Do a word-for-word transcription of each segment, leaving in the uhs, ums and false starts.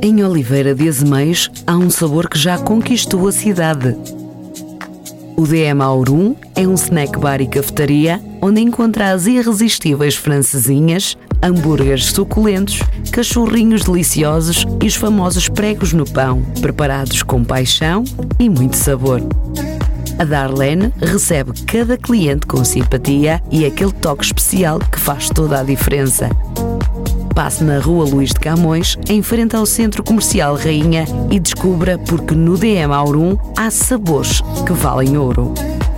Em Oliveira de Azeméis há um sabor que já conquistou a cidade. O D M Aurum é um snack bar e cafetaria onde encontra as irresistíveis francesinhas, hambúrgueres suculentos, cachorrinhos deliciosos e os famosos pregos no pão, preparados com paixão e muito sabor. A Darlene recebe cada cliente com simpatia e aquele toque especial que faz toda a diferença. Passe na Rua Luís de Camões, em frente ao Centro Comercial Rainha, e descubra porque no D M Aurum há sabores que valem ouro.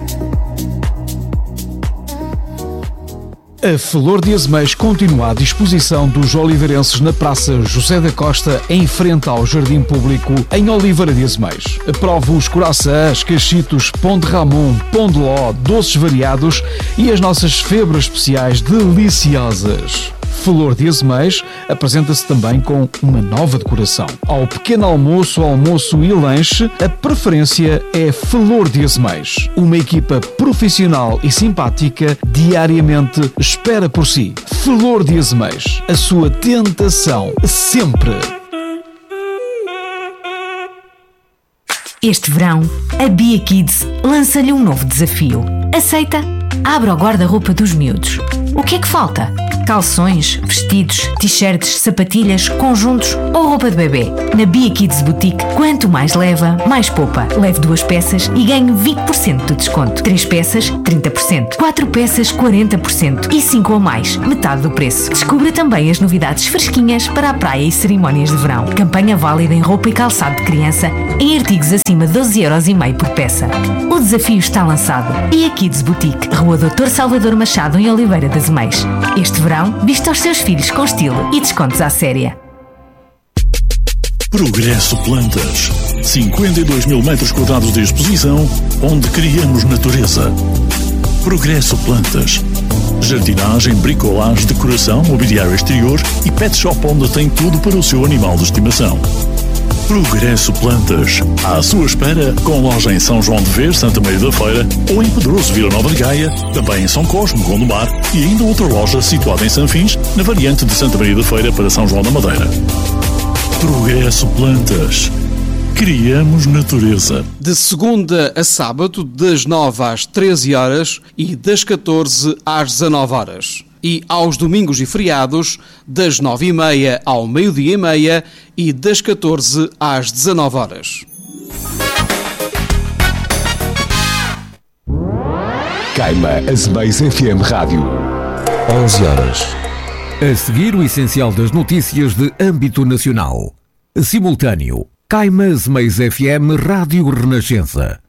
A Flor de Azeméis continua à disposição dos oliveirenses na Praça José da Costa, em frente ao Jardim Público, em Oliveira de Azeméis. Prove os coraçãs, cachitos, pão de Ramon, pão de ló, doces variados e as nossas febras especiais deliciosas. Flor de Azeméis apresenta-se também com uma nova decoração. Ao pequeno almoço, almoço e lanche, a preferência é Flor de Azeméis. Uma equipa profissional e simpática diariamente espera por si. Flor de Azeméis, a sua tentação sempre. Este verão, a Bia Kids lança-lhe um novo desafio. Aceita? Abra o guarda-roupa dos miúdos. O que é que falta? Calções, vestidos, t-shirts, sapatilhas, conjuntos ou roupa de bebê. Na Bia Kids Boutique, quanto mais leva, mais poupa. Leve duas peças e ganhe vinte por cento de desconto. Três peças, trinta por cento. Quatro peças, quarenta por cento. E cinco ou mais, metade do preço. Descubra também as novidades fresquinhas para a praia e cerimónias de verão. Campanha válida em roupa e calçado de criança, em artigos acima de doze euros e meio por peça. O desafio está lançado. Bia Kids Boutique, Rua doutor Salvador Machado, em Oliveira de Azeméis. Este verão, vista aos seus filhos com estilo e descontos à séria. Progresso Plantas. cinquenta e dois mil metros quadrados de exposição, onde criamos natureza. Progresso Plantas. Jardinagem, bricolagem, decoração, mobiliário exterior e pet shop onde tem tudo para o seu animal de estimação. Progresso Plantas. À sua espera, com loja em São João de Vez, Santa Maria da Feira, ou em Pedroso, Vila Nova de Gaia, também em São Cosme, Gondomar, e ainda outra loja situada em Sanfins, na variante de Santa Maria da Feira para São João da Madeira. Progresso Plantas. Criamos natureza. De segunda a sábado, das nove às treze horas e das catorze às dezanove horas. E aos domingos e feriados, das nove e meia ao meio-dia e meia e das catorze às dezanove horas. Caima Azeméis F M Rádio. onze horas. A seguir, o essencial das notícias de âmbito nacional. Simultâneo. Caima Azeméis F M Rádio Renascença.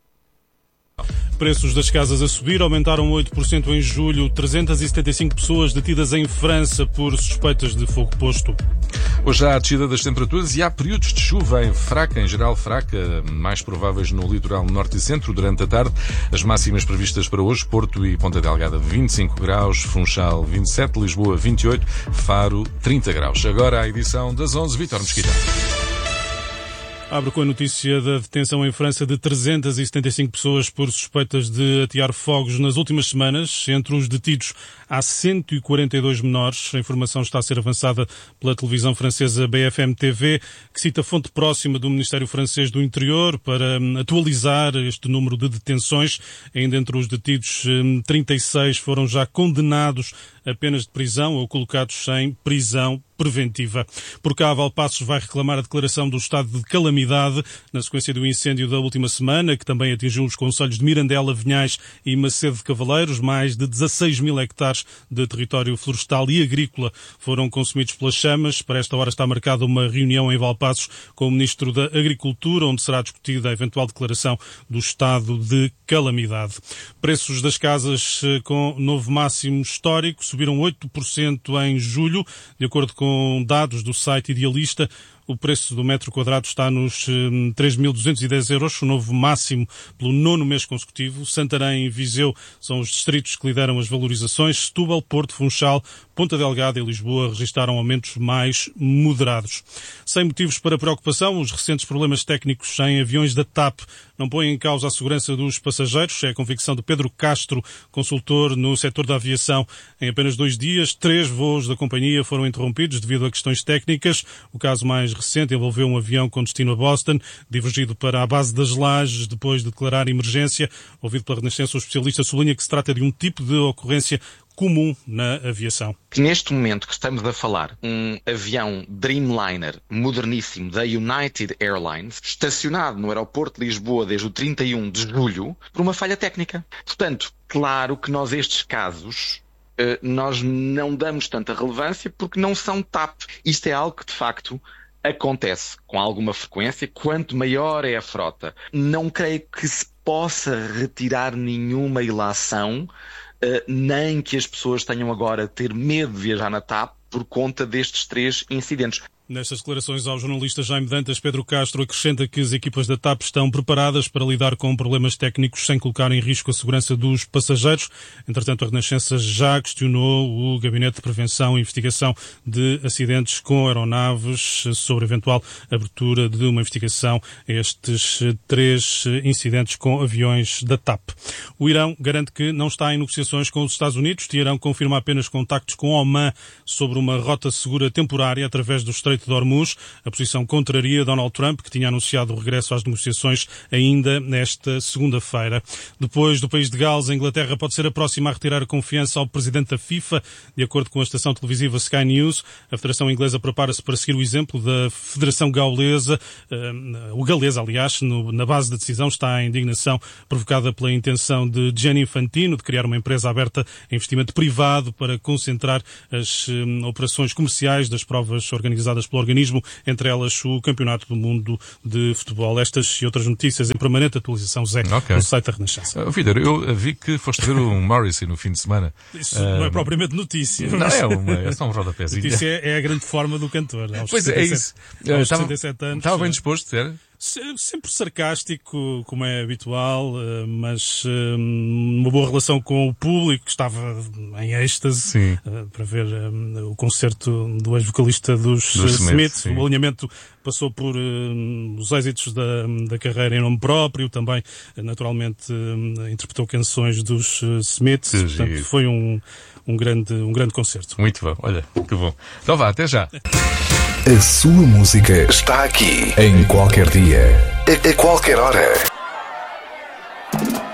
Preços das casas a subir, aumentaram oito por cento em julho, trezentas e setenta e cinco pessoas detidas em França por suspeitas de fogo posto. Hoje há a descida das temperaturas e há períodos de chuva em fraca, em geral fraca, mais prováveis no litoral norte e centro durante a tarde. As máximas previstas para hoje: Porto e Ponta Delgada vinte e cinco graus, Funchal vinte e sete, Lisboa vinte e oito, Faro trinta graus. Agora a edição das onze, Vítor Mesquita. Abre com a notícia da detenção em França de trezentas e setenta e cinco pessoas por suspeitas de atear fogos nas últimas semanas. Entre os detidos há cento e quarenta e dois menores. A informação está a ser avançada pela televisão francesa B F M T V, que cita fonte próxima do Ministério Francês do Interior para atualizar este número de detenções. Ainda entre os detidos, trinta e seis foram já condenados a penas de prisão ou colocados em prisão preventiva. Por cá, Valpaços vai reclamar a declaração do estado de calamidade na sequência do incêndio da última semana, que também atingiu os concelhos de Mirandela, Vinhais e Macedo de Cavaleiros. Mais de dezasseis mil hectares de território florestal e agrícola foram consumidos pelas chamas. Para esta hora está marcada uma reunião em Valpaços com o Ministro da Agricultura, onde será discutida a eventual declaração do estado de calamidade. Preços das casas com novo máximo histórico subiram oito por cento em julho, de acordo com Com dados do site Idealista. O preço do metro quadrado está nos hum, três mil duzentos e dez euros, o novo máximo pelo nono mês consecutivo. Santarém e Viseu são os distritos que lideram as valorizações. Setúbal, Porto, Funchal, Ponta Delgada e Lisboa registaram aumentos mais moderados. Sem motivos para preocupação, os recentes problemas técnicos em aviões da TAP não põem em causa a segurança dos passageiros. É a convicção de Pedro Castro, consultor no setor da aviação. Em apenas dois dias, três voos da companhia foram interrompidos devido a questões técnicas. O caso mais recente envolveu um avião com destino a Boston, divergido para a base das Lajes depois de declarar emergência. Ouvido pela Renascença, o especialista sublinha que se trata de um tipo de ocorrência comum na aviação. Neste momento que estamos a falar, um avião Dreamliner moderníssimo da United Airlines, estacionado no aeroporto de Lisboa desde o trinta e um de julho, por uma falha técnica. Portanto, claro que nós estes casos, nós não damos tanta relevância porque não são T A P. Isto é algo que, de facto, acontece com alguma frequência, quanto maior é a frota. Não creio que se possa retirar nenhuma ilação, Uh, nem que as pessoas tenham agora de ter medo de viajar na T A P por conta destes três incidentes. Nestas declarações ao jornalista Jaime Dantas, Pedro Castro acrescenta que as equipas da T A P estão preparadas para lidar com problemas técnicos sem colocar em risco a segurança dos passageiros. Entretanto, a Renascença já questionou o Gabinete de Prevenção e Investigação de Acidentes com Aeronaves sobre a eventual abertura de uma investigação a estes três incidentes com aviões da T A P. O Irão garante que não está em negociações com os Estados Unidos. Teherão confirma apenas contactos com Oman sobre uma rota segura temporária através do Estreito de Hormuz. A posição contraria Donald Trump, que tinha anunciado o regresso às negociações ainda nesta segunda-feira. Depois do país de Gales, a Inglaterra pode ser a próxima a retirar a confiança ao presidente da FIFA. De acordo com a estação televisiva Sky News, a Federação Inglesa prepara-se para seguir o exemplo da Federação Gaulesa, uh, o galesa, aliás. No, na base da decisão está a indignação provocada pela intenção de Gianni Infantino de criar uma empresa aberta a investimento privado para concentrar as um, operações comerciais das provas organizadas pelo organismo, entre elas o Campeonato do Mundo de Futebol. Estas e outras notícias em permanente atualização, Zé, okay. No site da Renascença. Uh, Vítor, eu vi que foste ver o Morrissey no fim de semana. Isso uh, não é propriamente notícia. Não, é, uma, é só um rodapézinho. Notícia é, é a grande forma do cantor. Aos pois é, é isso. Aos sessenta e sete anos. Estava bem disposto, era? Sempre sarcástico, como é habitual, mas uma boa relação com o público, que estava em êxtase. Sim. Para ver o concerto do ex-vocalista dos, dos Smith. Smith. O alinhamento passou por uh, os êxitos da, da carreira em nome próprio, também naturalmente uh, interpretou canções dos uh, Smith. Que Portanto, giro. Foi um, um, grande, um grande concerto. Muito bom, olha, que bom. Então vá, até já. A sua música está aqui, em qualquer dia, a, a qualquer hora.